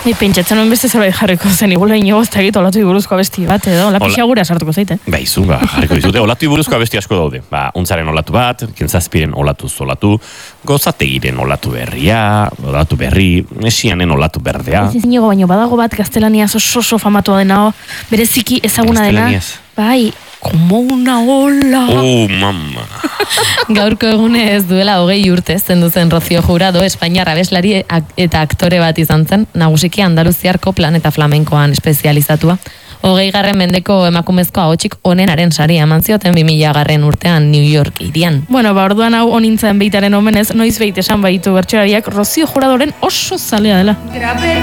Pentsatzen nuen beste zerbait jarriko zen, igual ino ez tegit olatu buruzko abesti bat, edo, hola pixagura sartuko zaite. Izu, jarriko dizute, olatu buruzko abesti asko daude. Ontzaren olatu bat, Kentzazpiren olatu zolatu, Gozategiren olatu berria, olatu berri, Mesianen olatu berdea. Zinigo baino, badago bat gaztelaniaz oso famatua dena, bereziki ezaguna dena. Bai, como una ola. Mama. Gaurko egunez duela 20 urte zendu zen Rocío Jurado, Espainiar abeslari eta aktore bat izan zen, nagusiki Andaluziar koplan eta flamenkoan espezializatua. 20. mendeko emakumezko ahotsik onenaren saria eman zioten 2000. urtean New York hirian. Bueno, orduan hau onintzen beitaren omenez, noiz beit esan baitu bertsolariak Rocío Juradoren oso zalea dela.